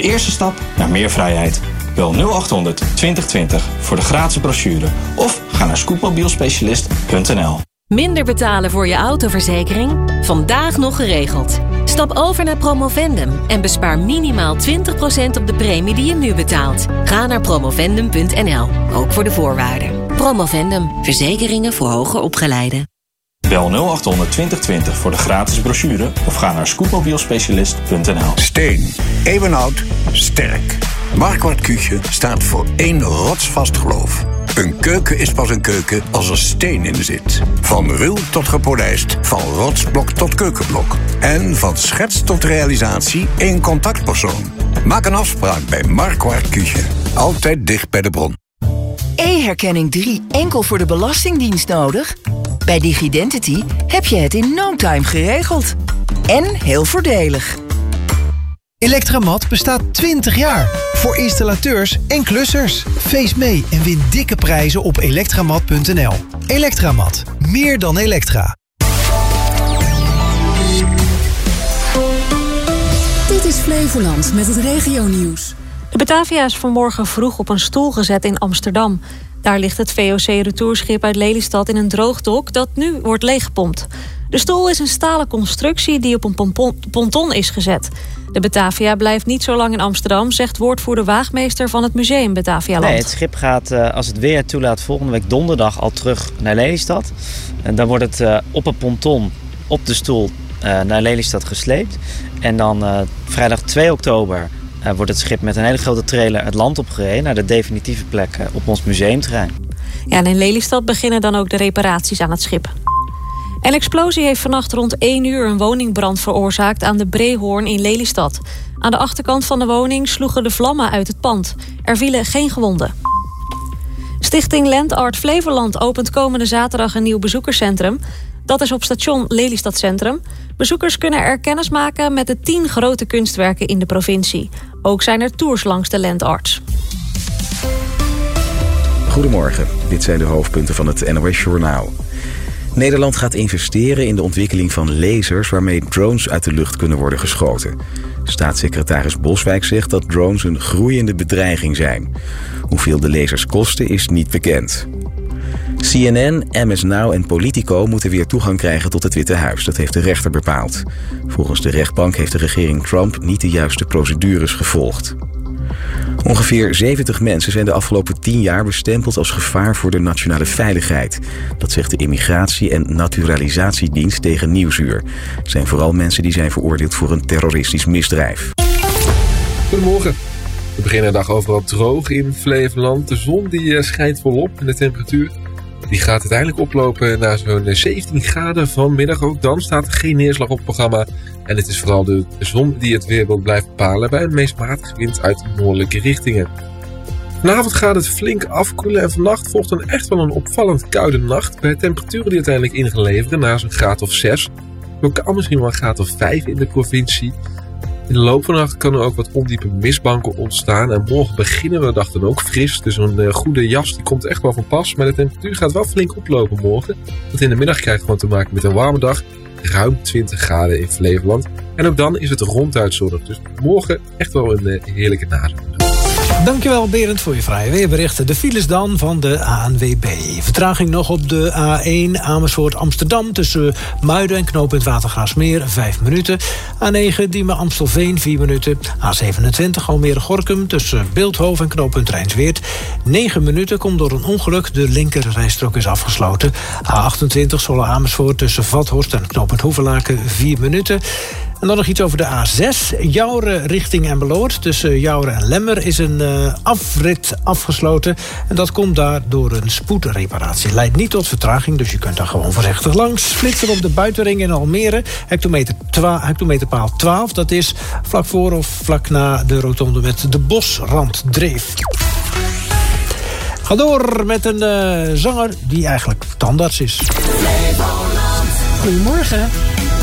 eerste stap naar meer vrijheid. Bel 0800 2020 voor de gratis brochure of ga naar scootmobielspecialist.nl. Minder betalen voor je autoverzekering? Vandaag nog geregeld. Stap over naar Promovendum en bespaar minimaal 20% op de premie die je nu betaalt. Ga naar promovendum.nl, ook voor de voorwaarden. Promovendum, verzekeringen voor hoger opgeleiden. Bel 0800 2020 voor de gratis brochure of ga naar scootmobielspecialist.nl. Steen, eeuwenoud, sterk. Marquardt Küche staat voor één rotsvast geloof. Een keuken is pas een keuken als er steen in zit. Van ruw tot gepolijst, van rotsblok tot keukenblok. En van schets tot realisatie één contactpersoon. Maak een afspraak bij Marquardt Küche. Altijd dicht bij de bron. E-herkenning 3 enkel voor de Belastingdienst nodig? Bij Digidentity heb je het in no time geregeld. En heel voordelig. Electramat bestaat 20 jaar. Voor installateurs en klussers. Feest mee en win dikke prijzen op elektramat.nl. Electramat. Meer dan elektra. Dit is Flevoland met het regionieuws. De Batavia is vanmorgen vroeg op een stoel gezet in Amsterdam. Daar ligt het VOC-retourschip uit Lelystad in een droogdok dat nu wordt leeggepompt. De stoel is een stalen constructie die op een ponton is gezet. De Batavia blijft niet zo lang in Amsterdam, zegt woordvoerder Waagmeester van het museum Batavialand. Nee, het schip gaat, als het weer toelaat, volgende week donderdag al terug naar Lelystad. En dan wordt het op een ponton op de stoel naar Lelystad gesleept. En dan vrijdag 2 oktober wordt het schip met een hele grote trailer het land opgereden naar de definitieve plek op ons museumterrein. Ja, en in Lelystad beginnen dan ook de reparaties aan het schip. Een explosie heeft vannacht rond 1 uur een woningbrand veroorzaakt aan de Breehoorn in Lelystad. Aan de achterkant van de woning sloegen de vlammen uit het pand. Er vielen geen gewonden. Stichting Land Art Flevoland opent komende zaterdag een nieuw bezoekerscentrum. Dat is op station Lelystad Centrum. Bezoekers kunnen er kennis maken met de 10 grote kunstwerken in de provincie. Ook zijn er tours langs de Land Arts. Goedemorgen, dit zijn de hoofdpunten van het NOS Journaal. Nederland gaat investeren in de ontwikkeling van lasers waarmee drones uit de lucht kunnen worden geschoten. Staatssecretaris Boswijk zegt dat drones een groeiende bedreiging zijn. Hoeveel de lasers kosten is niet bekend. CNN, MS Now en Politico moeten weer toegang krijgen tot het Witte Huis. Dat heeft de rechter bepaald. Volgens de rechtbank heeft de regering Trump niet de juiste procedures gevolgd. Ongeveer 70 mensen zijn de afgelopen 10 jaar bestempeld als gevaar voor de nationale veiligheid. Dat zegt de Immigratie- en Naturalisatiedienst tegen Nieuwsuur. Het zijn vooral mensen die zijn veroordeeld voor een terroristisch misdrijf. Goedemorgen. We beginnen de dag overal droog in Flevoland. De zon die schijnt volop en de temperatuur die gaat uiteindelijk oplopen naar zo'n 17 graden vanmiddag. Ook dan staat er geen neerslag op het programma. En het is vooral de zon die het weerbeeld blijft bepalen bij een meest matige wind uit noordelijke richtingen. Vanavond gaat het flink afkoelen en vannacht volgt dan echt wel een opvallend koude nacht. Bij temperaturen die uiteindelijk in gaan leveren naar zo'n graad of 6. Lokaal misschien wel een graad of 5 in de provincie. In de loop van de nacht kan er ook wat ondiepe mistbanken ontstaan. En morgen beginnen we de dag dan ook fris. Dus een goede jas die komt echt wel van pas. Maar de temperatuur gaat wel flink oplopen morgen. Want in de middag krijgt het gewoon te maken met een warme dag. Ruim 20 graden in Flevoland. En ook dan is het ronduit zonnig. Dus morgen echt wel een heerlijke nazomer. Dankjewel Berend voor je vrije weerberichten. De files dan van de ANWB. Vertraging nog op de A1 Amersfoort-Amsterdam tussen Muiden en knooppunt Watergraafsmeer 5 minuten. A9 Diemen-Amstelveen 4 minuten. A27 Almere-Gorinchem tussen Beeldhoven en knooppunt Rijnsweert 9 minuten. Komt door een ongeluk. De linkerrijstrook is afgesloten. A28 Zwolle-Amersfoort tussen Vathorst en knooppunt Hoevelaken 4 minuten. En dan nog iets over de A6. Jouren richting Emmeloord. Tussen Jouren en Lemmer is een afrit afgesloten. En dat komt daar door een spoedreparatie. Leidt niet tot vertraging, dus je kunt daar gewoon voorzichtig langs. Flitser op de buitenring in Almere. Hectometerpaal 12. Dat is vlak voor of vlak na de rotonde met de Bosranddreef. Ga door met een zanger die eigenlijk tandarts is. Goedemorgen.